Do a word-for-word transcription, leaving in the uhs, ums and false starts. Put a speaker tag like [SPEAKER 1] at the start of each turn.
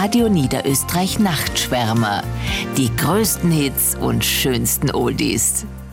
[SPEAKER 1] Radio Niederösterreich Nachtschwärmer. Die größten Hits und schönsten Oldies.